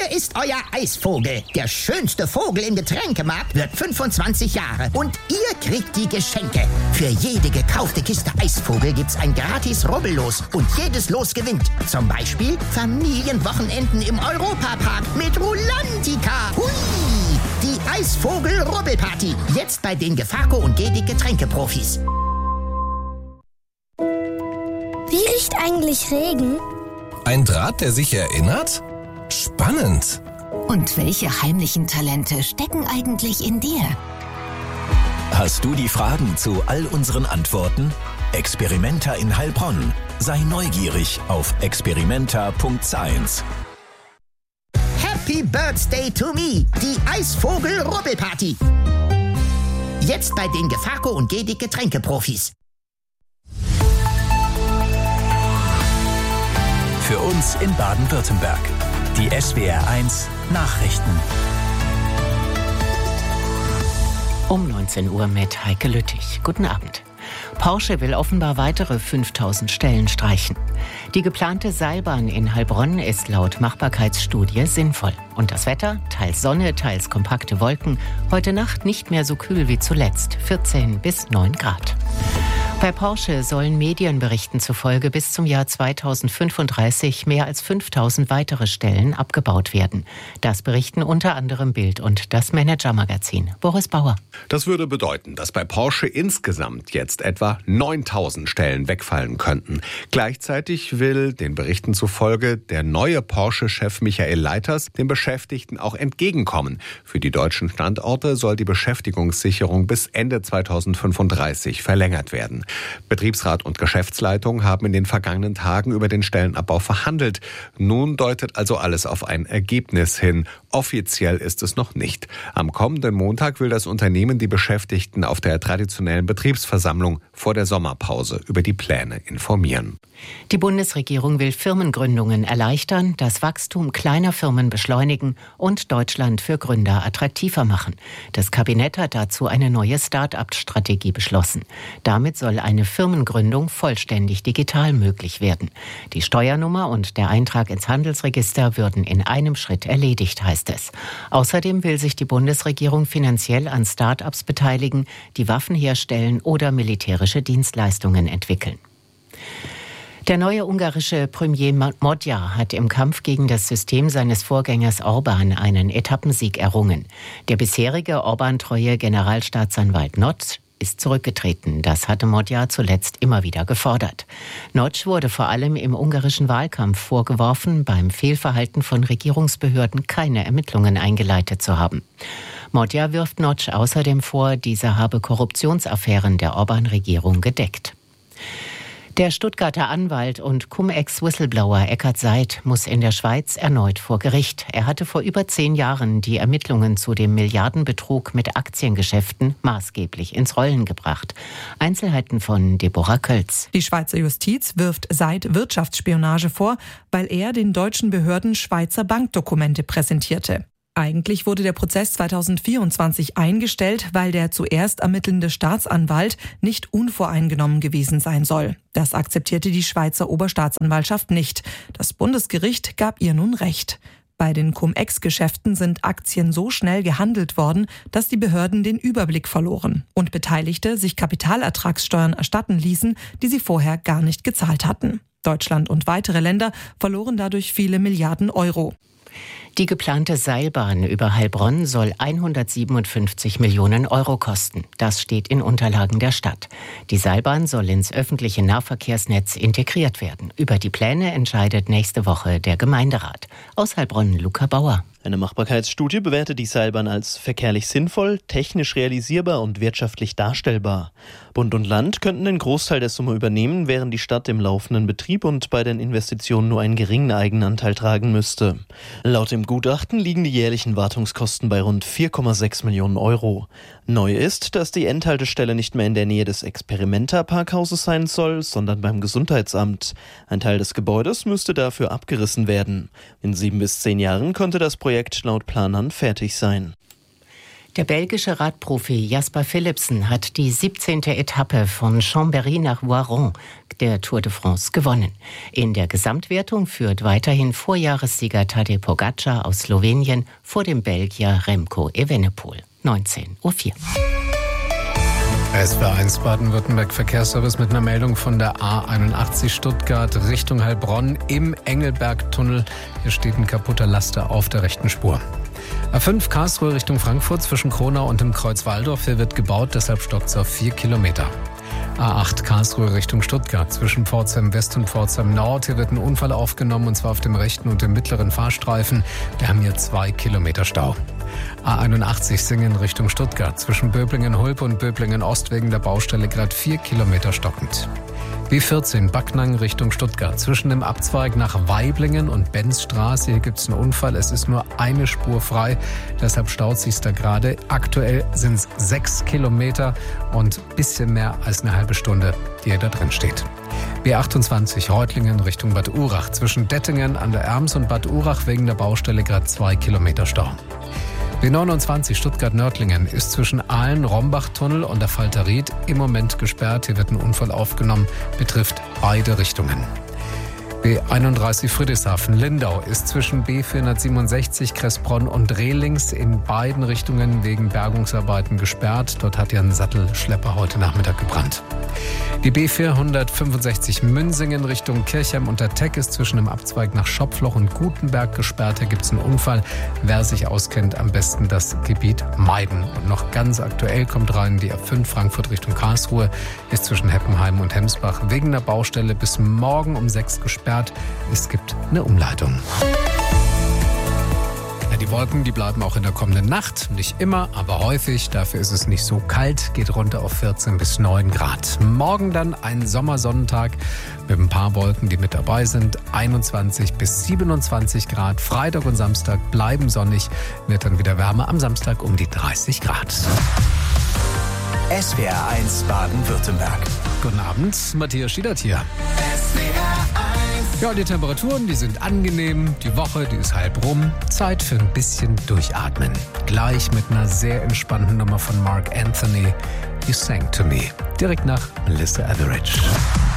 Hier ist euer Eisvogel. Der schönste Vogel im Getränkemarkt wird 25 Jahre. Und ihr kriegt die Geschenke. Für jede gekaufte Kiste Eisvogel gibt's ein gratis Rubbellos. Und jedes Los gewinnt. Zum Beispiel Familienwochenenden im Europapark mit Rulantica. Hui! Die Eisvogel-Rubbelparty. Jetzt bei den Gefaco und Gedic Getränkeprofis. Wie riecht eigentlich Regen? Ein Draht, der sich erinnert? Spannend. Und welche heimlichen Talente stecken eigentlich in dir? Hast du die Fragen zu all unseren Antworten? Experimenta in Heilbronn. Sei neugierig auf experimenta.science. Happy Birthday to me, die Eisvogel-Rubbelparty. Jetzt bei den Gefaco und Gedic Getränkeprofis. Für uns in Baden-Württemberg. Die SWR1 Nachrichten. Um 19 Uhr mit Heike Lüttich. Guten Abend. Porsche will offenbar weitere 5000 Stellen streichen. Die geplante Seilbahn in Heilbronn ist laut Machbarkeitsstudie sinnvoll. Und das Wetter? Teils Sonne, teils kompakte Wolken. Heute Nacht nicht mehr so kühl wie zuletzt. 14 bis 9 Grad. Bei Porsche sollen Medienberichten zufolge bis zum Jahr 2035 mehr als 5000 weitere Stellen abgebaut werden. Das berichten unter anderem Bild und das Manager-Magazin. Boris Bauer. Das würde bedeuten, dass bei Porsche insgesamt jetzt etwa 9000 Stellen wegfallen könnten. Gleichzeitig will, den Berichten zufolge, der neue Porsche-Chef Michael Leiters den Beschäftigten auch entgegenkommen. Für die deutschen Standorte soll die Beschäftigungssicherung bis Ende 2035 verlängert werden. Betriebsrat und Geschäftsleitung haben in den vergangenen Tagen über den Stellenabbau verhandelt. Nun deutet also alles auf ein Ergebnis hin. Offiziell ist es noch nicht. Am kommenden Montag will das Unternehmen die Beschäftigten auf der traditionellen Betriebsversammlung vor der Sommerpause über die Pläne informieren. Die Bundesregierung will Firmengründungen erleichtern, das Wachstum kleiner Firmen beschleunigen und Deutschland für Gründer attraktiver machen. Das Kabinett hat dazu eine neue Start-up-Strategie beschlossen. Damit soll eine Firmengründung vollständig digital möglich werden. Die Steuernummer und der Eintrag ins Handelsregister würden in einem Schritt erledigt, heißt es. Außerdem will sich die Bundesregierung finanziell an Start-ups beteiligen, die Waffen herstellen oder militärische Dienstleistungen entwickeln. Der neue ungarische Premier Magyar hat im Kampf gegen das System seines Vorgängers Orbán einen Etappensieg errungen. Der bisherige Orbán-treue Generalstaatsanwalt Notch ist zurückgetreten. Das hatte Magyar zuletzt immer wieder gefordert. Notch wurde vor allem im ungarischen Wahlkampf vorgeworfen, beim Fehlverhalten von Regierungsbehörden keine Ermittlungen eingeleitet zu haben. Magyar wirft Notch außerdem vor, dieser habe Korruptionsaffären der Orbán-Regierung gedeckt. Der Stuttgarter Anwalt und Cum-Ex-Whistleblower Eckhard Seid muss in der Schweiz erneut vor Gericht. Er hatte vor über 10 Jahren die Ermittlungen zu dem Milliardenbetrug mit Aktiengeschäften maßgeblich ins Rollen gebracht. Einzelheiten von Deborah Kölz. Die Schweizer Justiz wirft Seid Wirtschaftsspionage vor, weil er den deutschen Behörden Schweizer Bankdokumente präsentierte. Eigentlich wurde der Prozess 2024 eingestellt, weil der zuerst ermittelnde Staatsanwalt nicht unvoreingenommen gewesen sein soll. Das akzeptierte die Schweizer Oberstaatsanwaltschaft nicht. Das Bundesgericht gab ihr nun Recht. Bei den Cum-Ex-Geschäften sind Aktien so schnell gehandelt worden, dass die Behörden den Überblick verloren und Beteiligte sich Kapitalertragssteuern erstatten ließen, die sie vorher gar nicht gezahlt hatten. Deutschland und weitere Länder verloren dadurch viele Milliarden Euro. Die geplante Seilbahn über Heilbronn soll 157 Millionen Euro kosten. Das steht in Unterlagen der Stadt. Die Seilbahn soll ins öffentliche Nahverkehrsnetz integriert werden. Über die Pläne entscheidet nächste Woche der Gemeinderat. Aus Heilbronn, Luca Bauer. Eine Machbarkeitsstudie bewertet die Seilbahn als verkehrlich sinnvoll, technisch realisierbar und wirtschaftlich darstellbar. Bund und Land könnten den Großteil der Summe übernehmen, während die Stadt im laufenden Betrieb und bei den Investitionen nur einen geringen Eigenanteil tragen müsste. Laut dem Gutachten liegen die jährlichen Wartungskosten bei rund 4,6 Millionen Euro. Neu ist, dass die Endhaltestelle nicht mehr in der Nähe des Experimenta-Parkhauses sein soll, sondern beim Gesundheitsamt. Ein Teil des Gebäudes müsste dafür abgerissen werden. In 7 bis 10 Jahren könnte das Projekt laut Planern fertig sein. Der belgische Radprofi Jasper Philipsen hat die 17. Etappe von Chambéry nach Voiron der Tour de France gewonnen. In der Gesamtwertung führt weiterhin Vorjahressieger Tadej Pogačar aus Slowenien vor dem Belgier Remco Evenepoel. 19:04 Uhr. SWR1 Baden-Württemberg Verkehrsservice mit einer Meldung von der A81 Stuttgart Richtung Heilbronn im Engelbergtunnel. Hier steht ein kaputter Laster auf der rechten Spur. A5 Karlsruhe Richtung Frankfurt zwischen Kronau und dem Kreuz Walldorf. Hier wird gebaut, deshalb stockt es auf 4 Kilometer. A8 Karlsruhe Richtung Stuttgart zwischen Pforzheim West und Pforzheim Nord. Hier wird ein Unfall aufgenommen, und zwar auf dem rechten und dem mittleren Fahrstreifen. Wir haben hier 2 Kilometer Stau. A81 Singen Richtung Stuttgart zwischen Böblingen-Hulpe und Böblingen-Ost wegen der Baustelle gerade 4 Kilometer stockend. B14 Backnang Richtung Stuttgart zwischen dem Abzweig nach Weiblingen und Benzstraße. Hier gibt es einen Unfall. Es ist nur eine Spur frei. Deshalb staut sich da gerade. Aktuell sind es 6 Kilometer und ein bisschen mehr als eine halbe Stunde, die hier da drin steht. B28 Reutlingen Richtung Bad Urach zwischen Dettingen an der Erms und Bad Urach wegen der Baustelle gerade 2 Kilometer Stau. B29 Stuttgart-Nördlingen ist zwischen Aalen-Rombach-Tunnel und der Falter-Ried im Moment gesperrt. Hier wird ein Unfall aufgenommen, betrifft beide Richtungen. B31 Friedrichshafen-Lindau ist zwischen B467 Kressbronn und Rehlings in beiden Richtungen wegen Bergungsarbeiten gesperrt. Dort hat ja ein Sattelschlepper heute Nachmittag gebrannt. Die B465 Münsingen Richtung Kirchheim unter Teck ist zwischen dem Abzweig nach Schopfloch und Gutenberg gesperrt. Hier gibt es einen Unfall. Wer sich auskennt, am besten das Gebiet meiden. Und noch ganz aktuell kommt rein die A5 Frankfurt Richtung Karlsruhe ist zwischen Heppenheim und Hemsbach wegen der Baustelle bis morgen um 6 gesperrt. Es gibt eine Umleitung. Ja, die Wolken, die bleiben auch in der kommenden Nacht. Nicht immer, aber häufig. Dafür ist es nicht so kalt. Geht runter auf 14 bis 9 Grad. Morgen dann ein Sommersonnentag mit ein paar Wolken, die mit dabei sind. 21 bis 27 Grad. Freitag und Samstag bleiben sonnig. Wird dann wieder wärmer. Am Samstag um die 30 Grad. SWR1 Baden-Württemberg. Guten Abend, Matthias Schiedert hier. Ja, die Temperaturen, die sind angenehm. Die Woche, die ist halb rum. Zeit für ein bisschen Durchatmen. Gleich mit einer sehr entspannten Nummer von Mark Anthony. You Sang to Me. Direkt nach Melissa Etheridge.